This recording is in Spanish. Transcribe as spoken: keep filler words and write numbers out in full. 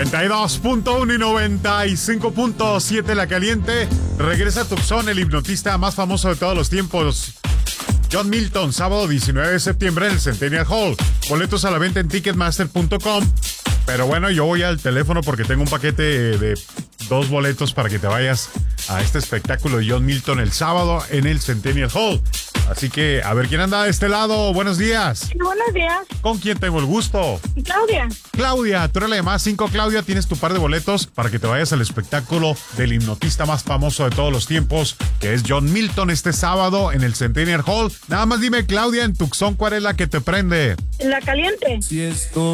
noventa y dos punto uno y noventa y cinco punto siete La Caliente. Regresa a Tucson, el hipnotista más famoso de todos los tiempos, John Milton, sábado diecinueve de septiembre en el Centennial Hall. Boletos a la venta en ticketmaster punto com. Pero bueno, yo voy al teléfono porque tengo un paquete de dos boletos para que te vayas a este espectáculo de John Milton el sábado en el Centennial Hall. Así que, a ver, ¿quién anda de este lado? Buenos días. Sí, buenos días. ¿Con quién tengo el gusto? Claudia. Claudia, tú eres la de más cinco, Claudia. Tienes tu par de boletos para que te vayas al espectáculo del hipnotista más famoso de todos los tiempos, que es John Milton, este sábado en el Centennial Hall. Nada más dime, Claudia, en Tucson, ¿cuál es la que te prende? La Caliente. Si esto